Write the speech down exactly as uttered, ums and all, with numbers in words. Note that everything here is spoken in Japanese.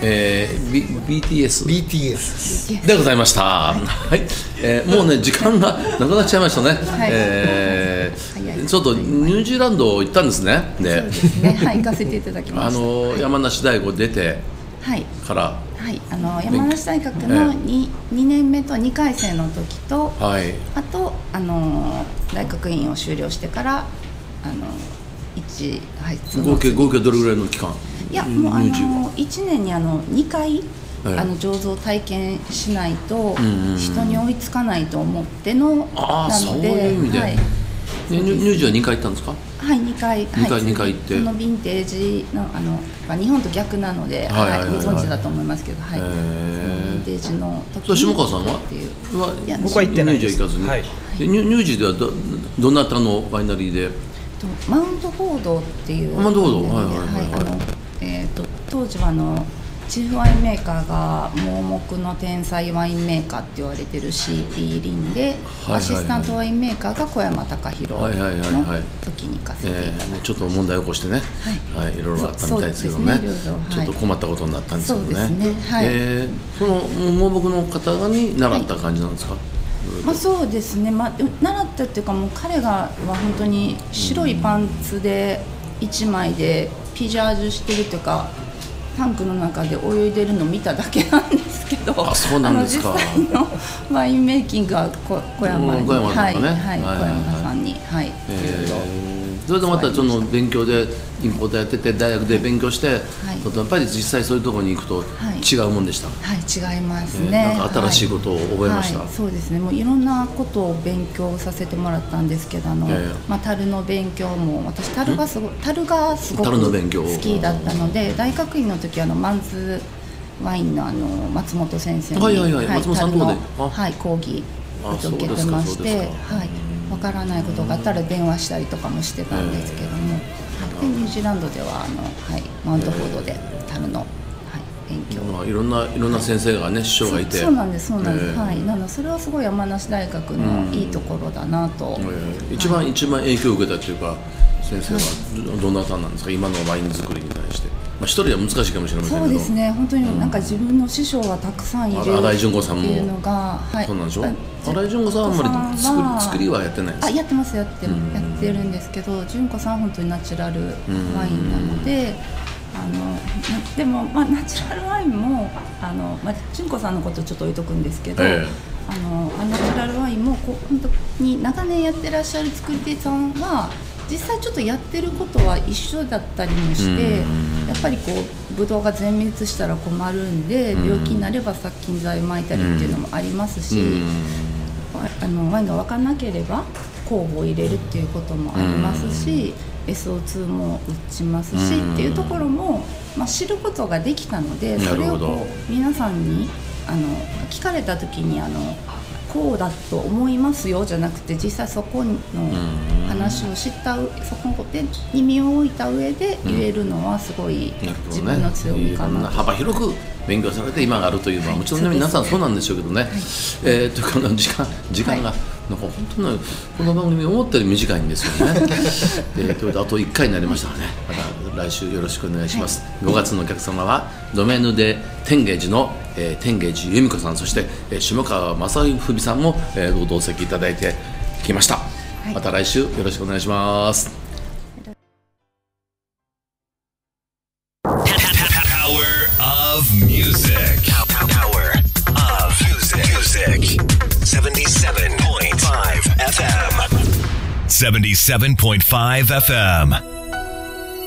えー、B、ビーティーエスビーティーエスでございました。はい、えー、もうね時間がなくなっちゃいましたね。はい、えー、ちょっとニュージーランド行ったんですね。で、 そうですね。はい、行かせていただきました。 あの、はい、山梨大学出てから、 はい、はい、あの山梨大学の 2, 2年目とにかい生の時と、はい、あとあの大学院を修了してからあのいち、はい、 合計合計どれぐらいの期間？ いやもうあのいちねんにあのにかい、はい、あの醸造体験しないと人に追いつかないと思っての、 あなので、そういう意味で、はい、ニュージーはにかい行ったんですか？ はい、にかい、 にかい、はい、にかい行って、 そのヴィンテージのあの日本と逆なので、はいはいはいはい、ご存知だと思いますけど、はい、そのヴィンテージの時に下川さんはっていういや僕は行ってないです。 ニュージーは行かずに、はい、ニュージーでは ど, どなたのワイナリーで？ マウントフォードっていうマウントフォード、はいはいはいはい、 あのえー、と当時はあのチーフワインメーカーが盲目の天才ワインメーカーって言われてる シーピー リンで、はいはいはい、アシスタントワインメーカーが小山隆弘の時に行かせていただいて、 えー、ちょっと問題を起こしてね、はいはい、いろいろあったみたいですけどね、はい、ちょっと困ったことになったんですけどね、そうですね、はい、えー、その盲目の方に習った感じなんですか？はい、 まあ、そうですね、まあ、習ったっていうかもう彼がは本当に白いパンツでいちまいでピジャージュしてるというかタンクの中で泳いでるのを見ただけなんですけど、 あ、そうなんですか。 実際のワインメイキングは小山に、 小山さんね、 はいはい、小山さんに、はい、 えー、それでまたその勉強でインポートやってて大学で勉強して、はい、やっぱり実際そういうところに行くと違うもんでした。 はい、はい、違いますね、 えー、なんか新しいことを覚えました。 はいはい、そうですね、もういろんなことを勉強させてもらったんですけど、あの、えーまあ、樽の勉強も私樽がすご樽がすごく好きだったので、大学院の時あのマンズワインのあの松本先生に、 はいはいはい、松本さんの、 はい、講義を受けてまして、はい、わからないことがあったら電話したりとかもしてたんですけども、でニュージーランドではあの、はい、マウントフォードで樽の、はい、勉強、 まあ、いろんないろんな先生がね、はい、師匠がいて、 そうなんですそうなんです、はい、なのでそれはすごい山梨大学のいいところだなと、 えー、一番、はい、一番影響を受けたというか先生はどんな方なんですか、今のワイン作りに対して。まあ、一人は難しいかもしれませんけど、 そうですね、本当になんか自分の師匠がたくさんいるっていうのが、 はい、そうなんでしょ。新井純子さんはあんまり作り、作りはやってないんですか？ あ、やってますやってる、うん、やってるんですけど、純子さんは本当にナチュラルワインなので、あのでも、まあ、ナチュラルワインもあの、まあ、純子さんのことをちょっと置いとくんですけど、えー、あのナチュラルワインもこう本当に長年やってらっしゃる作り手さんは実際ちょっとやってることは一緒だったりもして、やっぱりこうブドウが全滅したら困るんで、病気になれば殺菌剤撒いたりっていうのもありますし、あのワインが分からなければ酵母を入れるっていうこともありますし、エスオーツー も打ちますしっていうところも、まあ、知ることができたので、それをこう皆さんにあの聞かれた時にあのこうだと思いますよじゃなくて、実際そこの話を知ったそこでに身を置いた上で言えるのはすごい自分の強みかな、 ね、幅広く勉強されて今があるというのは、はい、もちろん、ね、皆さんそうなんでしょうけどね、はい、えー、というか時間時間が、はい、なんか本当にこの番組思ったより短いんですよねえー、ということであといっかいになりましたからね、また来週よろしくお願いします、はい、ごがつのお客様はドメーヌ・デ・テンゲージの、えー、テンゲージ由美子さん、そして、えー、下川正文さんも、えー、ご同席いただいてきました、はい、また来週よろしくお願いします。 seventy-seven point five F M